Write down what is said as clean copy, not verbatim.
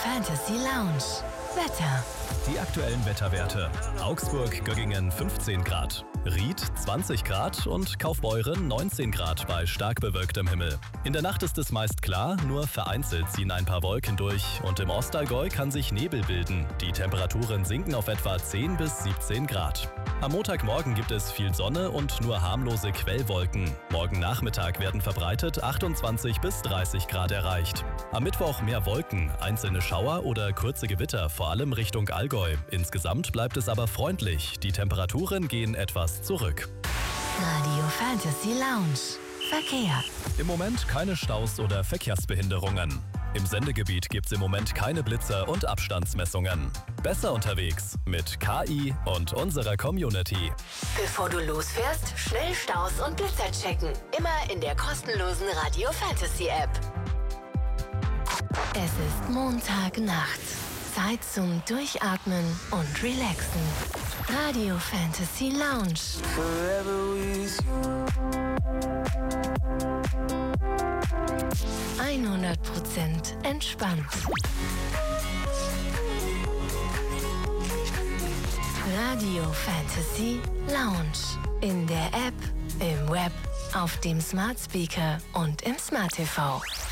Fantasy Lounge. Wetter. Die aktuellen Wetterwerte. Augsburg, Göggingen 15 Grad. Ried 20 Grad und Kaufbeuren 19 Grad bei stark bewölktem Himmel. In der Nacht ist es meist klar, nur vereinzelt ziehen ein paar Wolken durch und im Ostallgäu kann sich Nebel bilden. Die Temperaturen sinken auf etwa 10 bis 17 Grad. Am Montagmorgen gibt es viel Sonne und nur harmlose Quellwolken. Morgen Nachmittag werden verbreitet 28 bis 30 Grad erreicht. Am Mittwoch mehr Wolken, einzelne Schauer oder kurze Gewitter, vor allem Richtung Allgäu. Insgesamt bleibt es aber freundlich. Die Temperaturen gehen etwas zurück. Radio Fantasy Lounge. Verkehr. Im Moment keine Staus oder Verkehrsbehinderungen. Im Sendegebiet gibt's im Moment keine Blitzer und Abstandsmessungen. Besser unterwegs mit KI und unserer Community. Bevor du losfährst, schnell Staus und Blitzer checken. Immer in der kostenlosen Radio Fantasy App. Es ist Montagnacht. Zeit zum Durchatmen und Relaxen. Radio Fantasy Lounge. Forever with you. 100% entspannt. Radio Fantasy Lounge. In der App, im Web, auf dem Smart Speaker und im Smart TV.